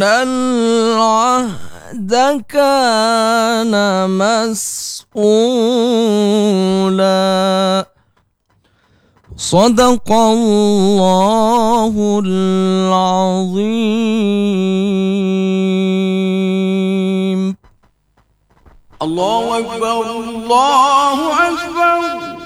العهد كان مسؤولا. صدق الله العظيم. الله أكبر الله أكبر.